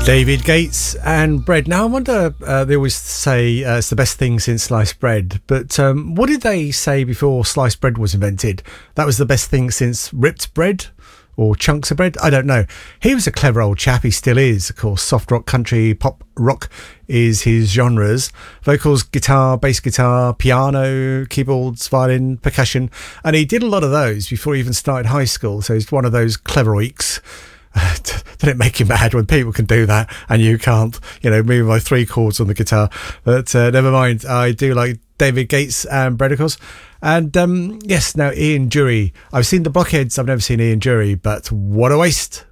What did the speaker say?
David Gates and bread. Now, I wonder, they always say it's the best thing since sliced bread, but what did they say before sliced bread was invented? That was the best thing since ripped bread? Or chunks of bread? I don't know. He was a clever old chap. He still is. Of course, soft rock, country, pop rock is his genres. Vocals, guitar, bass guitar, piano, keyboards, violin, percussion. And he did a lot of those before he even started high school. So he's one of those clever oiks. Doesn't it make you mad when people can do that and you can't, move my 3 chords on the guitar? But never mind. I do like David Gates and bread, of course. And yes, now Ian Dury. I've seen the Blockheads. I've never seen Ian Dury, but what a waste.